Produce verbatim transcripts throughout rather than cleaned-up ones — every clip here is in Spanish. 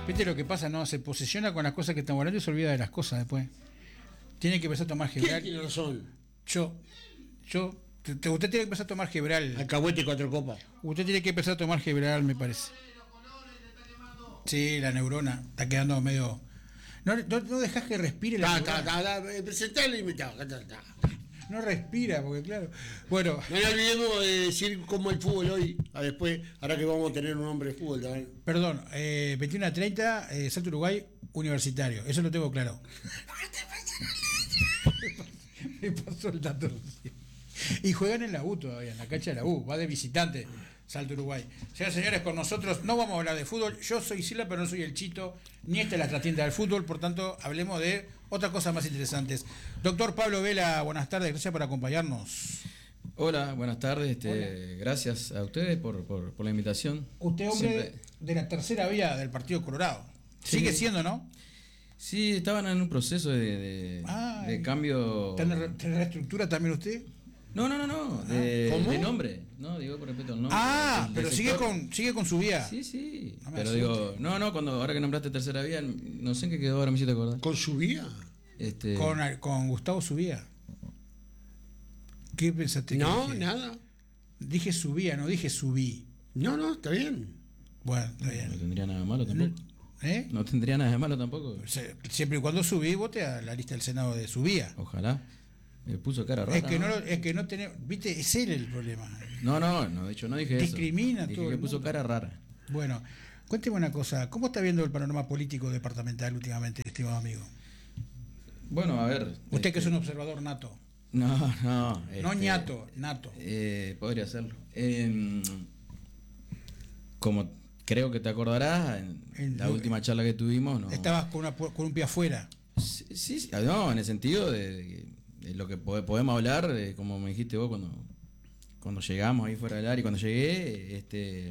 ¿Viste lo que pasa? No, se posesiona con las cosas que están volando y se olvida de las cosas después. Tiene que empezar a tomar Gebral. ¿Quién tiene razón? Yo, yo, te, te- usted tiene que empezar a tomar Gebral. Alcahuete y cuatro copas. Usted tiene que empezar a tomar Gebral, me parece. Sí, la neurona está quedando medio. No, no, no dejas que respire la Ta, ta, neurona. ta, ta, presenté el invitado. Ta, ta, ta. No respira, porque claro. Bueno, No nos olvidemos de decir cómo el fútbol hoy, a después, ahora que vamos a tener un hombre de fútbol también. perdón, eh, veintiuno a treinta, eh, Salto Uruguay, Universitario. Eso lo tengo claro. Me pasó el dato recién. Y juegan en la U todavía, en la cancha de la U, va de visitante, Salto Uruguay. Señoras y señores, con nosotros no vamos a hablar de fútbol. Yo soy Sila, pero no soy el Chito, ni esta es la trastienda del fútbol, por tanto, hablemos de otras cosas más interesantes. Doctor Pablo Vela, buenas tardes, gracias por acompañarnos. Hola, buenas tardes, este, gracias a ustedes por, por, por la invitación. Usted, hombre, Siempre- de la tercera vía del Partido Colorado. Sí. Sigue siendo, ¿no? Sí, estaban en un proceso de, de, Ay. de cambio. ¿Está en re- está en reestructura también usted? No, no, no, no, de, ¿Cómo? de nombre, no, digo por respeto al nombre. Ah, del- del pero sigue sector. con, sigue con su vía. Sí, sí, No me pero asuste. digo, no, no, cuando ahora que nombraste tercera vía, no sé en qué quedó, ahora me hiciste acordar. ¿Con su vía? Este, Con, con Gustavo Subía. ¿Qué pensaste que No, dije? nada. Dije Subía, no dije Subí. No, no, está bien. Bueno, está no bien. tendría nada de malo tampoco. ¿Eh? No tendría nada de malo tampoco. Se- Siempre y cuando subí, vote a la lista del Senado de Subía. Ojalá. Me puso cara rara. Es que no, ¿no? lo- es que no tenemos, viste, es él el problema. No, no, no, de hecho no dije Discrimina a eso. Dije todo que el puso mundo. cara rara. Bueno, cuénteme una cosa, ¿cómo está viendo el panorama político departamental últimamente, estimado amigo? Bueno, a ver. Usted que es este, un observador nato. No, no. No este, ñato, nato. Eh, podría hacerlo. Eh, como creo que te acordarás, en En- la última charla que tuvimos, ¿no? Estabas con, una pu- con un pie afuera. Sí, sí, sí, no, en el sentido de, de- de lo que po- podemos hablar, de, como me dijiste vos cuando, cuando llegamos ahí fuera del área y cuando llegué, este.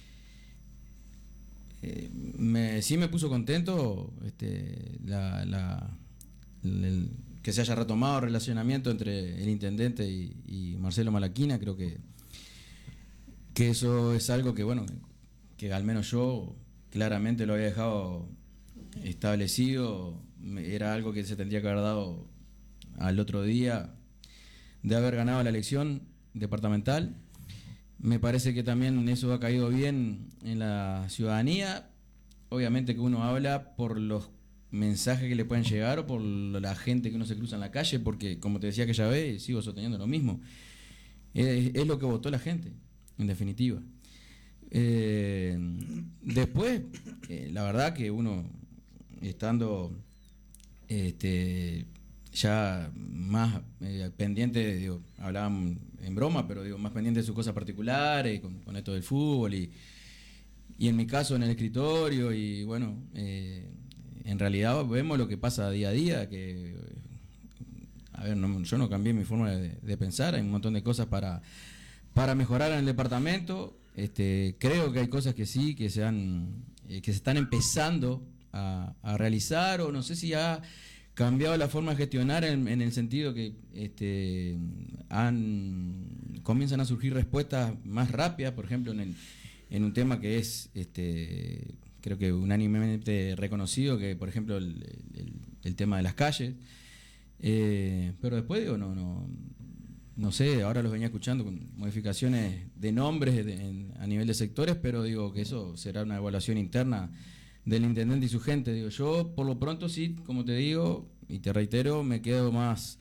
eh, me, sí me puso contento este, la, la- el- que se haya retomado el relacionamiento entre el intendente y, y Marcelo Malaquina. Creo que, que eso es algo que, bueno, que al menos yo claramente lo había dejado establecido. Me- era algo que se tendría que haber dado al otro día de haber ganado la elección departamental. Me parece que también eso ha caído bien en la ciudadanía. Obviamente que uno habla por los mensajes que le pueden llegar o por la gente que uno se cruza en la calle, porque como te decía aquella vez, sigo sosteniendo lo mismo. Es, es lo que votó la gente, en definitiva. Eh, después, eh, la verdad que uno, estando este, ya más eh, pendiente, digo, hablaban en broma, pero digo, más pendiente de sus cosas particulares, con, con esto del fútbol y, y en mi caso en el escritorio y bueno, eh, en realidad vemos lo que pasa día a día, que a ver, no, yo no cambié mi forma de, de pensar, hay un montón de cosas para, para mejorar en el departamento. Este, creo que hay cosas que sí, que se han, eh, que se están empezando a, a realizar, o no sé si ha cambiado la forma de gestionar en, en el sentido que este, han, comienzan a surgir respuestas más rápidas, por ejemplo, en, el, en un tema que es, este, creo que unánimemente reconocido, que por ejemplo el, el, el tema de las calles. Eh, pero después digo, no, no, no sé, ahora los venía escuchando con modificaciones de nombres de- en- a nivel de sectores, pero digo que eso será una evaluación interna del intendente y su gente. Digo, yo por lo pronto sí, como te digo, y te reitero, me quedo más,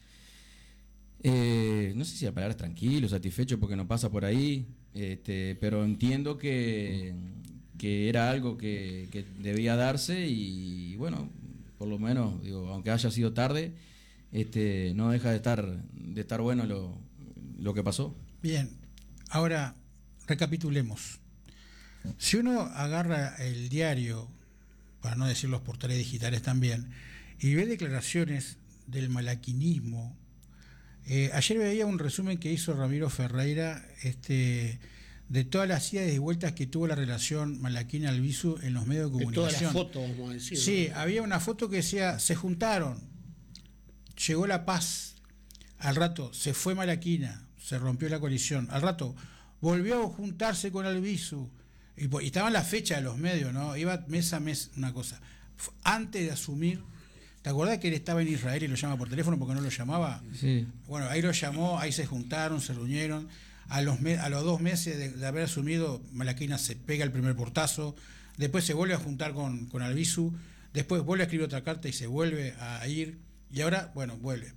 eh, no sé si la palabra es tranquilo, satisfecho, porque no pasa por ahí, este, pero entiendo que, que era algo que, que debía darse y bueno, por lo menos, digo, aunque haya sido tarde, este, no deja de estar, de estar bueno lo, lo que pasó. Bien, ahora recapitulemos. Si uno agarra el diario, para no decir los portales digitales también, y ve declaraciones del malaquinismo, eh, ayer veía un resumen que hizo Ramiro Ferreira este, de todas las idas y vueltas que tuvo la relación Malaquina-Albizu en los medios de De todas comunicación. las fotos, vamos a decir. Sí, ¿no? había una foto que decía, se juntaron, llegó la paz, al rato se fue Malaquina, se rompió la coalición, al rato volvió a juntarse con Albizu, y, y estaban las fechas de los medios, ¿no? Iba mes a mes una cosa. Antes de asumir, ¿te acordás que él estaba en Israel y lo llama por teléfono porque no lo llamaba? Sí. Bueno, ahí lo llamó, ahí se juntaron, se reunieron. A los, me, a los dos meses de, de haber asumido, Malaquina se pega el primer portazo, después se vuelve a juntar con, con Albizu, después vuelve a escribir otra carta y se vuelve a ir, y ahora, bueno, vuelve.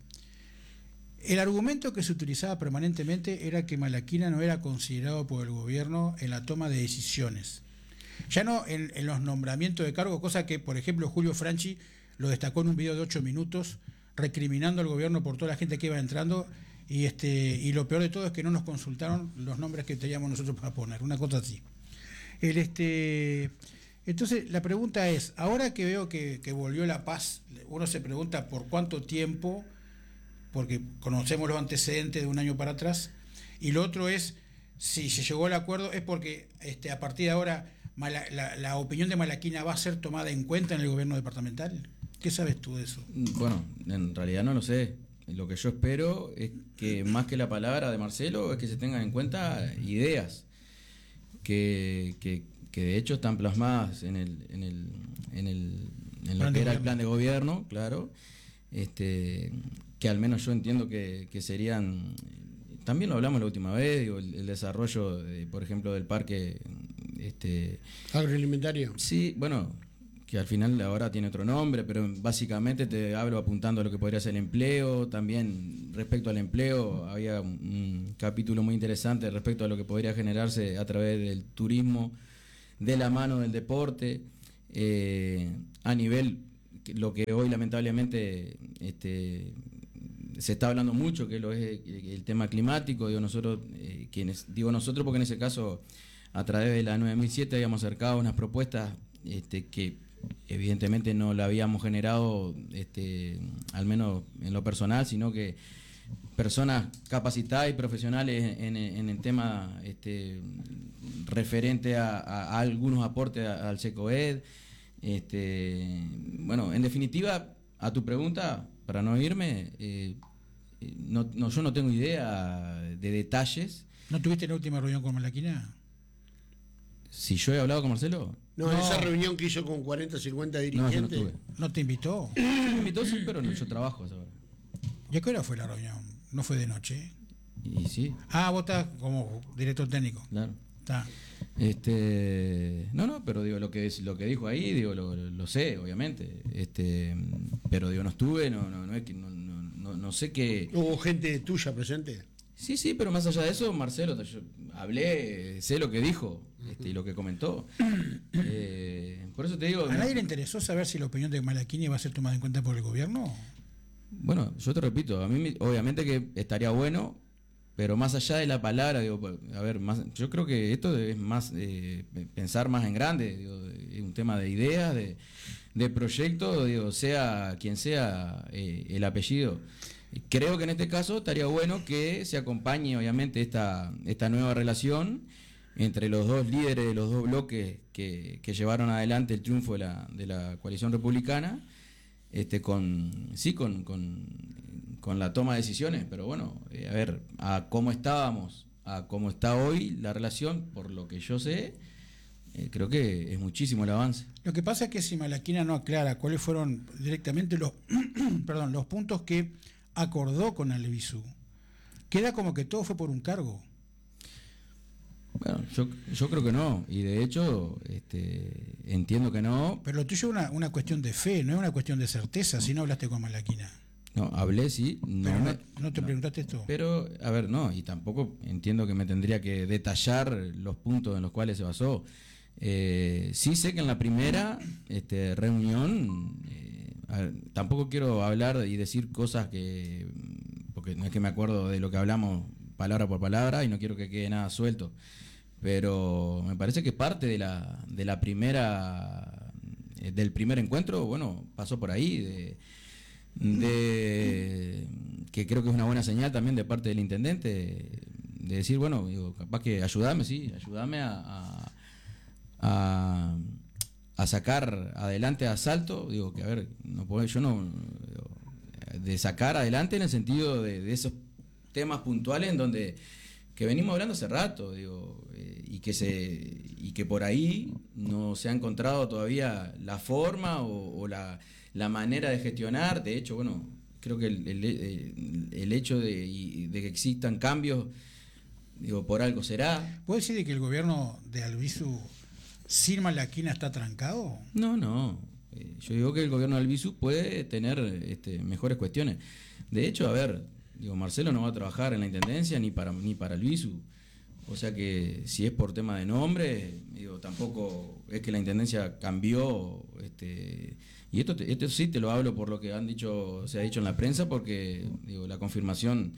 El argumento que se utilizaba permanentemente era que Malaquina no era considerado por el gobierno en la toma de decisiones. Ya no en, en los nombramientos de cargo, cosa que, por ejemplo, Julio Franchi lo destacó en un video de ocho minutos, recriminando al gobierno por toda la gente que iba entrando. Y este y lo peor de todo es que no nos consultaron los nombres que teníamos nosotros para poner, una cosa así. El este entonces la pregunta es, ahora que veo que, que volvió la paz, uno se pregunta por cuánto tiempo, porque conocemos los antecedentes de un año para atrás, y lo otro es, si se llegó al acuerdo, es porque este a partir de ahora Mala, la, la opinión de Malaquina va a ser tomada en cuenta en el gobierno departamental. ¿Qué sabes tú de eso? Bueno, en realidad no lo sé. Lo que yo espero es que más que la palabra de Marcelo es que se tengan en cuenta ideas que, que, que de hecho están plasmadas en el en el en el en lo que era el plan de gobierno, claro, este que al menos yo entiendo que, que serían, también lo hablamos la última vez, digo, el, el desarrollo de, por ejemplo, del parque este agroalimentario. Sí, bueno, que al final ahora tiene otro nombre, pero básicamente te hablo apuntando a lo que podría ser el empleo. También respecto al empleo había un, un capítulo muy interesante respecto a lo que podría generarse a través del turismo de la mano del deporte, eh, a nivel, lo que hoy lamentablemente este, se está hablando mucho, que lo es el tema climático. Digo nosotros, eh, quienes digo nosotros porque en ese caso a través de la nueve mil siete habíamos acercado unas propuestas este, que evidentemente no la habíamos generado, este, al menos en lo personal, sino que personas capacitadas y profesionales en, en el tema este, referente a, a, a algunos aportes al SECOED. Este, bueno, en definitiva, a tu pregunta, para no irme, eh, no, no, yo no tengo idea de detalles. ¿No tuviste la última reunión con Malaquina? Si yo he hablado con Marcelo. No, No. esa reunión que hizo con cuarenta, cincuenta dirigentes. No, yo no tuve. ¿No te invitó? Me invitó, sí, pero no, yo trabajo a esa hora. ¿Y a qué hora fue la reunión? ¿No fue de noche? Y sí, Ah, vos estás como director técnico. claro. Está. Este, no, no, pero digo lo que es, lo que dijo ahí, digo lo, lo sé, obviamente. Este, pero digo no estuve, no, no, no es que no, no, no, no sé qué. ¿Hubo gente tuya presente? Sí, sí, pero más allá de eso, Marcelo, yo hablé, sé lo que dijo este, y lo que comentó. Eh, por eso te digo. ¿A no, nadie le interesó saber si la opinión de Malaquini va a ser tomada en cuenta por el gobierno? Bueno, yo te repito, a mí me- obviamente que estaría bueno, pero más allá de la palabra, digo, a ver, más, yo creo que esto es más eh, pensar más en grande, digo, es un tema de ideas, de, de proyectos, digo, sea quien sea eh, el apellido. Creo que en este caso estaría bueno que se acompañe, obviamente, esta, esta nueva relación entre los dos líderes de los dos bloques que, que llevaron adelante el triunfo de la, de la coalición republicana. Este, con sí con, con, con la toma de decisiones, pero bueno, eh, a ver, a cómo estábamos, a cómo está hoy la relación, por lo que yo sé, eh, creo que es muchísimo el avance. Lo que pasa es que si Malaquina no aclara cuáles fueron directamente los perdón, los puntos que acordó con Albizu, queda como que todo fue por un cargo. Bueno, yo, yo creo que no, y de hecho este, entiendo que no. Pero lo tuyo es una, una cuestión de fe, no es una cuestión de certeza, si no hablaste con Malaquina. No, hablé, sí, no, Pero me- no, no te no. preguntaste esto. Pero, a ver, no, y tampoco entiendo que me tendría que detallar los puntos en los cuales se basó. Eh, sí sé que en la primera este, reunión, eh, a ver, tampoco quiero hablar y decir cosas que, porque no es que me acuerdo de lo que hablamos palabra por palabra y no quiero que quede nada suelto, pero me parece que parte de la, de la primera, eh, del primer encuentro, bueno, pasó por ahí, de de que creo que es una buena señal también de parte del intendente, de decir, bueno, digo, capaz que ayúdame, sí, ayúdame a, a, a, a sacar adelante a Salto, digo, que a ver, no puedo, yo no, digo, de sacar adelante en el sentido de, de esos temas puntuales en donde que venimos hablando hace rato, digo, eh, y que se y que por ahí no se ha encontrado todavía la forma o, o la, la manera de gestionar. De hecho, bueno, creo que el, el, el hecho de, de que existan cambios, digo, por algo será. ¿Puede decir que el gobierno de Albizu sin Malaquina está trancado? No, no. Eh, yo digo que el gobierno de Albizu puede tener este, mejores cuestiones. De hecho, a ver, digo, Marcelo no va a trabajar en la intendencia ni para ni para Albizu. O sea que si es por tema de nombre, digo, tampoco es que la intendencia cambió. Este, y esto, te, esto sí te lo hablo por lo que han dicho, se ha dicho en la prensa, porque digo, la confirmación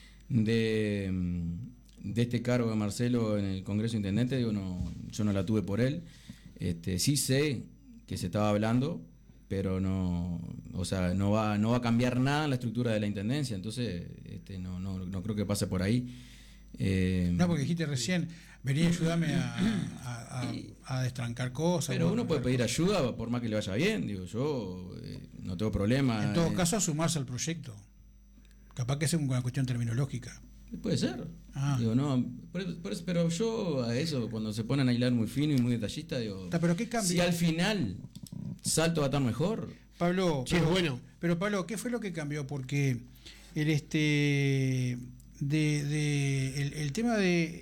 de, de este cargo de Marcelo en el Congreso Intendente, digo, no, yo no la tuve por él. Este, sí sé que se estaba hablando, pero no, o sea, no va, no va a cambiar nada en la estructura de la intendencia, entonces este, no, no, no creo que pase por ahí. Eh, no, porque dijiste recién, vení a ayudarme a, a, a, a destrancar cosas. Pero uno puede pedir ayuda por más que le vaya bien, digo, yo eh, no tengo problema. En todo eh, caso, a sumarse al proyecto. Capaz que es una cuestión terminológica. Puede ser. Ah. Digo, no, por, por eso, pero yo a eso, cuando se ponen a hilar muy fino y muy detallista, digo, ¿Pero qué cambia? si al final Salto va a estar mejor. Pablo, Sí, pero, es bueno. Pero Pablo, ¿qué fue lo que cambió? Porque el este de, de el, el tema de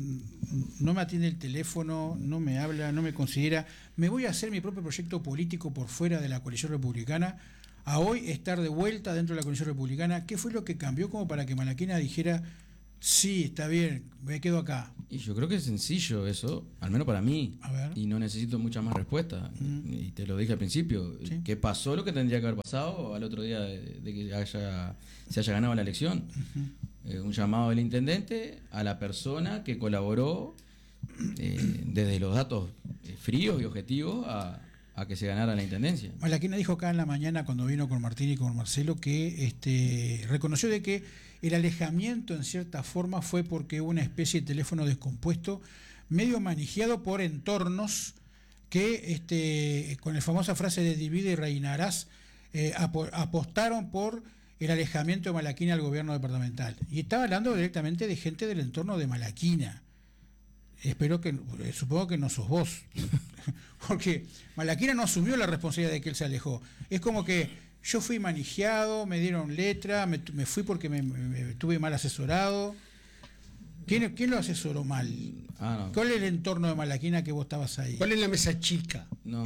no me atiende el teléfono, no me habla, no me considera, me voy a hacer mi propio proyecto político por fuera de la coalición republicana, a hoy estar de vuelta dentro de la coalición republicana, ¿qué fue lo que cambió como para que Malaquina dijera, sí, está bien, me quedo acá? Y yo creo que es sencillo eso, al menos para mí, A ver. y no necesito mucha más respuesta. Mm. Y te lo dije al principio, Sí. que pasó lo que tendría que haber pasado al otro día de, de que haya, se haya ganado la elección. Uh-huh. Eh, un llamado del intendente a la persona que colaboró eh, desde los datos eh, fríos y objetivos a, a que se ganara la intendencia. Malaquina dijo acá en la mañana cuando vino con Martín y con Marcelo que este, reconoció de que el alejamiento en cierta forma fue porque hubo una especie de teléfono descompuesto, medio manejado por entornos que este, con la famosa frase de divide y reinarás, eh, ap- apostaron por el alejamiento de Malaquina al gobierno departamental. Y estaba hablando directamente de gente del entorno de Malaquina. Espero que, eh, supongo que no sos vos, porque Malaquina no asumió la responsabilidad de que él se alejó. Es como que yo fui manejado, me dieron letra, me, me fui porque me, me, me estuve mal asesorado. ¿Quién, ¿Quién lo asesoró mal? Ah, no. ¿Cuál es el entorno de Malaquina que vos estabas ahí? ¿Cuál es la mesa chica? No,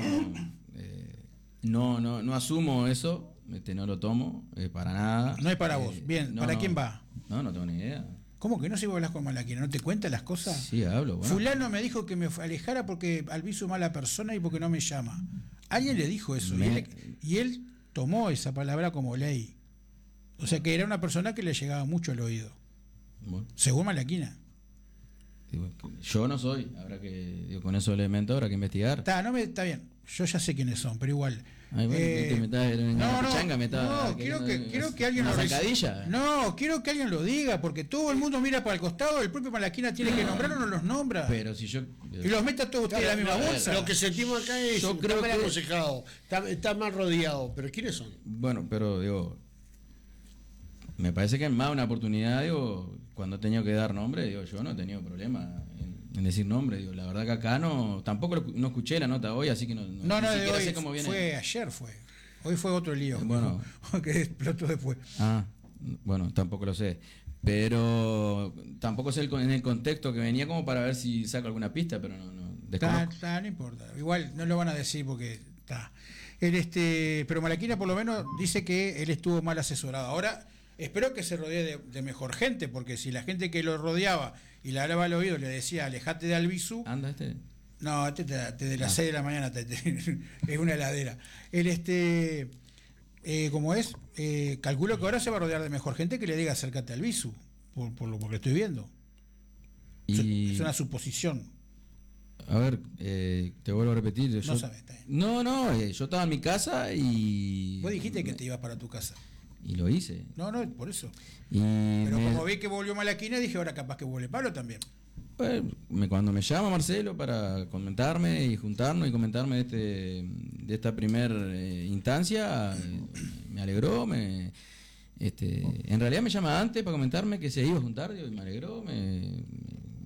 eh, no, no, no asumo eso, este, no lo tomo eh, para nada. No es para Eh, vos. Bien, no, ¿para no. quién va? No, no tengo ni idea. ¿Cómo que no si vos hablas con Malaquina? ¿No te cuenta las cosas? Sí, hablo. Bueno. Fulano me dijo que me alejara porque Albizu es mala persona y porque no me llama. Alguien le dijo eso Me- y, él, y él tomó esa palabra como ley. O sea que era una persona que le llegaba mucho al oído. Bueno, Según Malaquina. digo, yo no soy, habrá que, digo, con esos elementos habrá que investigar. Está, no me, está bien. Yo ya sé quiénes son, pero igual. Ay, bueno, Eh, que te metas en no, una no, pichanga, me está no, quiero que, queriendo- quiero que alguien una lo zancadilla. No, quiero que alguien lo diga, porque todo el mundo mira para el costado, el propio Malaquina tiene que nombrar o no los nombra. Pero si yo. Y los meta todos ustedes en la misma No, bolsa. Lo que sentimos acá es Yo está creo mal que- aconsejado, está, está mal rodeado, pero ¿quiénes son? Bueno, pero digo. Me parece que es más una oportunidad, digo, cuando he tenido que dar nombre, digo, yo no he tenido problema en, en decir nombre, digo, la verdad que acá no, tampoco lo- no escuché la nota hoy, así que no, no, No, ni no, de siquiera hoy sé cómo viene. fue ayer fue. Hoy fue otro lío. Bueno. que explotó después. Ah, bueno, tampoco lo sé. Pero tampoco sé el, con- en el contexto que venía como para ver si saco alguna pista, pero no, no Está, desconozco. está, no importa. Igual no lo van a decir porque está. Él, este, pero Malaquina por lo menos dice que él estuvo mal asesorado. Ahora, espero que se rodee de, de mejor gente, porque si la gente que lo rodeaba y le hablaba al oído le decía, alejate de Albizu. Anda este. No, este te, te- de las Ah. seis de la mañana te- te- es una heladera. Él, este, eh, como es, eh, calculo que ahora se va a rodear de mejor gente que le diga acércate al Bisu, por, por lo porque estoy viendo. Y, Es una suposición. a ver, eh, te vuelvo a repetir. Yo, No sabes, está bien. no, no, eh, yo estaba en mi casa y. Vos dijiste que te ibas para tu casa. Y lo hice. No, no, por eso. Y Pero me- como vi que volvió Malaquina, dije ahora capaz que vuelve Pablo también. Bueno, me- cuando me llama Marcelo para comentarme y juntarnos y comentarme de, este, de esta primer eh, instancia, eh, me alegró, me, este, en realidad me llama antes para comentarme que se iba a juntar, digo, y me alegró, me,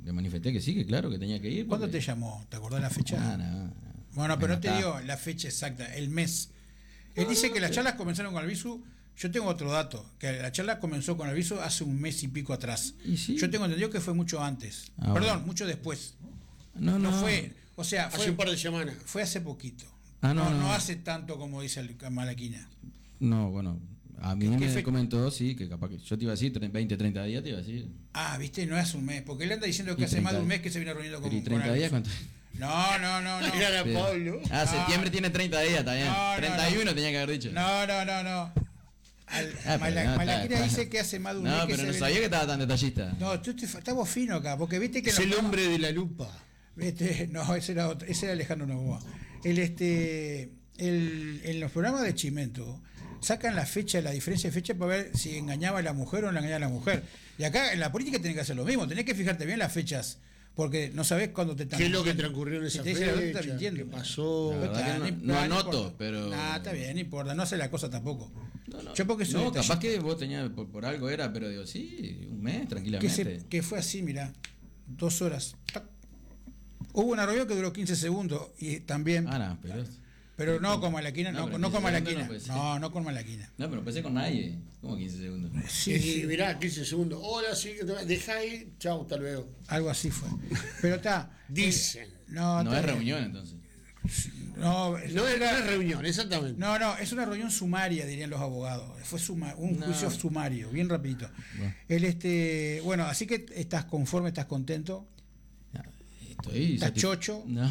le manifesté que sí, que claro, que tenía que ir. ¿Cuándo porque- te llamó? ¿Te acordás la fecha? Ah, no, no. Bueno, pero no te está. digo la fecha exacta, el mes. Él dice que las charlas comenzaron con Albizu. Yo tengo otro dato, que la charla comenzó con Albizu hace un mes y pico atrás. Y sí. Yo tengo entendido que fue mucho antes. Ah, Perdón, bueno. mucho después. No, No, no. fue, o sea, Hace fue, un par de semanas. fue hace poquito. Ah, no, no, no. no hace tanto como dice el Malaquina. No, bueno. A mí ¿Qué- qué me fe- comentó, sí, que capaz que yo te iba a decir tre- veinte, treinta días, te iba a decir. Ah, viste, no hace un mes, porque él anda diciendo que Y hace más de un treinta mes que se viene reuniendo con, Pero ¿y con treinta días Albizu. cuánto? No, no, no, no. Era Pero- Pablo. Ah, septiembre tiene treinta días también. No, no, treinta y uno no. tenía que haber dicho. No, no, no, no. Al- Ah, pero Mala- no, está- Malaquina está. dice que hace más de un mes No, que pero se no viene- sabía que estaba tan detallista. No, tú te, estamos finos acá, porque viste que Es los el programas- hombre de la lupa. Este, no, ese era otro, ese era Alejandro Novoa. El este el, en los programas de Chimento sacan la fecha, la diferencia de fecha para ver si engañaba a la mujer o no engañaba a la mujer. Y acá en la política tenés que hacer lo mismo, tenés que fijarte bien las fechas, porque no sabés cuándo te están ¿Qué es lo que mintiendo. transcurrió en Si esa te dice la verdad, te está fecha? mintiendo. ¿Qué pasó? La verdad que no- no anoto, pero- Nah, está bien, no importa, no hace la cosa tampoco. No, no. Yo porque soy No, detallista. capaz que vos tenías, por, por algo era, pero digo, sí, un mes, que, tranquilamente. se- que fue así, mirá, dos horas. tac. Hubo una reunión que duró quince segundos y también, Ah, no, pero... pero no con Malaquina, No, no, pero no con quince segundos Malaquina, no puede ser. no, no con Malaquina. No, pero empecé con nadie. ¿Cómo quince segundos? Sí, y sí, mirá, quince segundos. Hola, sí, que te... deja ahí. Chau, hasta luego. algo así fue. Pero está. Dicen. eh, no, No está es bien. reunión entonces. No, No es una reunión, exactamente. no, no, es una reunión sumaria, dirían los abogados. Fue suma- un No. juicio sumario, bien rapidito. Bueno. El este, bueno, así que estás conforme, estás contento. Estoy ¿Estás satisf- chocho? No.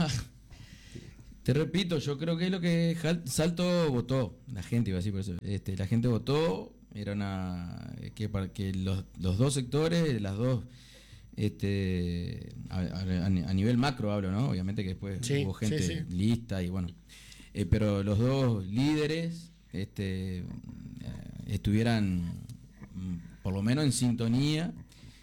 Te repito, yo creo que es lo que Jal- Salto votó. La gente iba a decir por eso. Este, la gente votó, era una que para que los, los dos sectores, las dos este a, a- a nivel macro hablo, ¿no? Obviamente que después Sí, hubo gente sí, sí. lista y bueno. Eh, pero los dos líderes este eh, estuvieran mm, por lo menos en sintonía.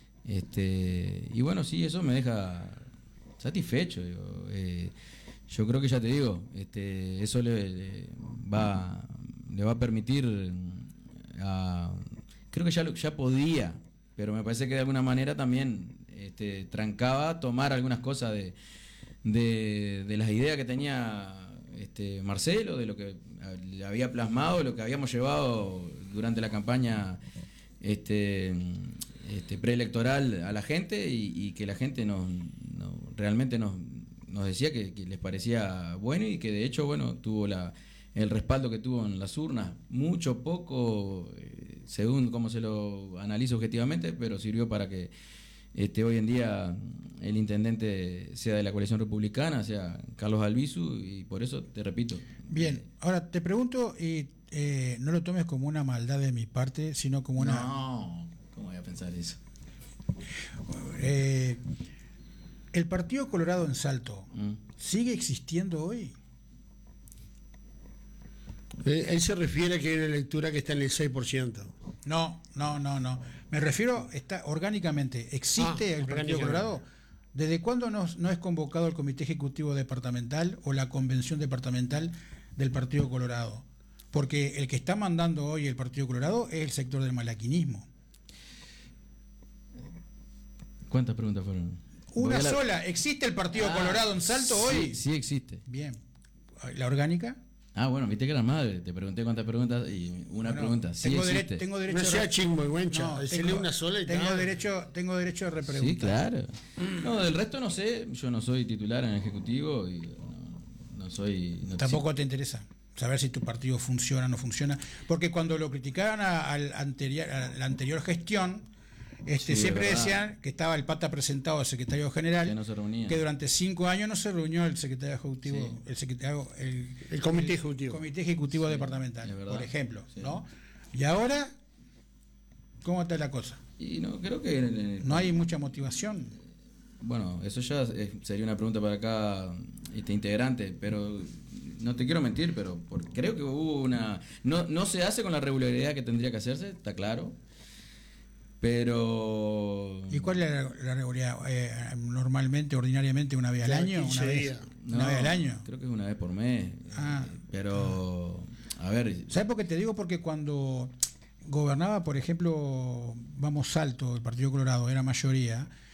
Este, y bueno, sí, eso me deja satisfecho. Digo. Eh, yo creo que ya te digo, este, eso le, le va le va a permitir a, creo que ya lo- ya podía, pero me parece que de alguna manera también este, trancaba tomar algunas cosas de, de, de las ideas que tenía este, Marcelo, de lo que le había plasmado, de lo que habíamos llevado durante la campaña este, este, preelectoral a la gente y, y que la gente nos, nos- realmente nos, nos decía que, que les parecía bueno y que de hecho bueno tuvo la, el respaldo que tuvo en las urnas, mucho, poco, eh, según cómo se lo analiza objetivamente, pero sirvió para que este, hoy en día el intendente sea de la coalición republicana, sea Carlos Albizu, y por eso te repito. Bien, ahora te pregunto y eh, no lo tomes como una maldad de mi parte, sino como una... No, ¿cómo voy a pensar eso? Eh, ¿El Partido Colorado en Salto Mm. sigue existiendo hoy? Eh, Él se refiere a que hay una lectura que está en el seis por ciento. No, no, no, no. Me refiero, está orgánicamente. ¿Existe Ah, el Partido orgánicamente. Colorado? ¿Desde cuándo no, no es convocado el Comité Ejecutivo Departamental o la Convención Departamental del Partido Colorado? Porque el que está mandando hoy el Partido Colorado es el sector del malaquinismo. ¿Cuántas preguntas fueron? Una Voy a la- sola. ¿Existe el Partido Ah, Colorado en Salto sí, hoy? Sí existe. Bien. ¿La orgánica? Ah, bueno, viste que era madre. Te pregunté cuántas preguntas y una Bueno, pregunta. Sí tengo, existe. dere- tengo derecho No a sea re- chingüengüencha, No, decirle tengo- una sola y tengo tal. derecho, tengo derecho a repreguntar. Sí, claro. No, del resto no sé. Yo no soy titular en el Ejecutivo y no, no soy... no- Tampoco te interesa saber si tu partido funciona o no funciona. Porque cuando lo criticaban a, al anterior, a la anterior gestión, este, Sí, siempre es verdad. decían que estaba el pata presentado al secretario general, Que no se reunía. que durante cinco años no se reunió el secretario ejecutivo, Sí. el secretario, el, El comité ejecutivo. comité ejecutivo Sí, departamental, es verdad. por ejemplo, Sí. ¿no? Y ahora, ¿cómo está la cosa? Y no, creo que... eh, No hay mucha motivación. Bueno, eso ya es- sería una pregunta para acá este integrante, pero no te quiero mentir, pero por- creo que hubo una... No, no se hace con la regularidad que tendría que hacerse, está claro, pero... ¿Y cuál es la, la regularidad? Eh, normalmente, ordinariamente, una vez al Cada año, quince una vez, días. una No, vez al año. Creo que es una vez por mes, Ah. eh, pero... A ver... ¿Sabes por qué te digo? Porque cuando gobernaba, por ejemplo, Vamos Salto, el Partido Colorado, era mayoría,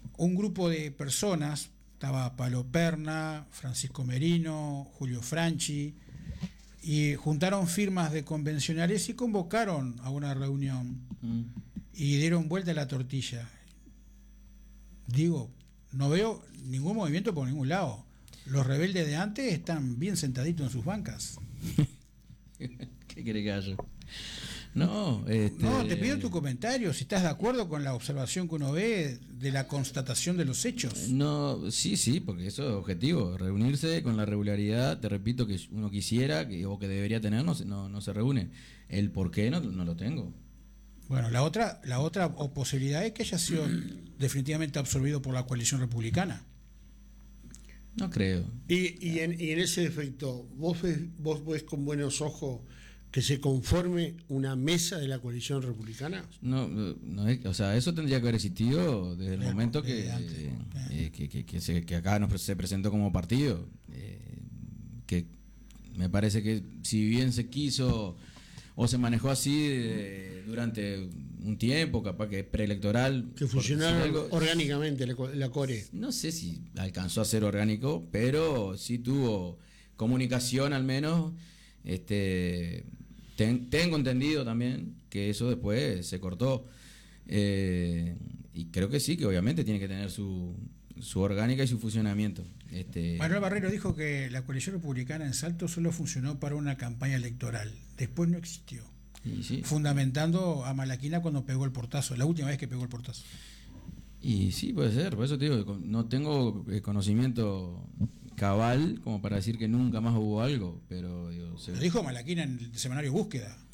un grupo de personas, estaba Palo Perna, Francisco Merino, Julio Franchi, y juntaron firmas de convencionales y convocaron a una reunión mm. y dieron vuelta a la tortilla. Digo, no veo ningún movimiento por ningún lado. Los rebeldes de antes están bien sentaditos en sus bancas. ¿Qué quiere que haya? No, este... no, te pido tu comentario, si estás de acuerdo con la observación que uno ve de la constatación de los hechos. No, sí, sí, porque eso es objetivo, reunirse con la regularidad, te repito, que uno quisiera que, o que debería tener, no, no, no se reúne. El por qué no, no lo tengo. Bueno, la otra, la otra posibilidad es que haya sido definitivamente absorbido por la coalición republicana. No creo. Y, y, en, y en ese efecto, ¿vos ves, vos ves con buenos ojos que se conforme una mesa de la coalición republicana? No, no es, o sea, eso tendría que haber existido desde el Pero, momento que, eh, eh, que, que, que, se, que acá nos, se presentó como partido. Eh, que me parece que si bien se quiso o se manejó así eh, durante un tiempo, capaz que preelectoral. Que funcionara algo, orgánicamente la, la Core. No sé si alcanzó a ser orgánico, pero sí tuvo comunicación al menos. Este, ten, tengo entendido también que eso después se cortó. Eh, y creo que sí, que obviamente tiene que tener su, su orgánica y su funcionamiento. Este, Manuel Barrero dijo que la coalición republicana en Salto solo funcionó para una campaña electoral, después no existió, y sí. fundamentando a Malaquina cuando pegó el portazo, la última vez que pegó el portazo. Y sí, puede ser, por eso te digo, no tengo conocimiento cabal como para decir que nunca más hubo algo, pero digo, se... Lo dijo Malaquina en el semanario Búsqueda.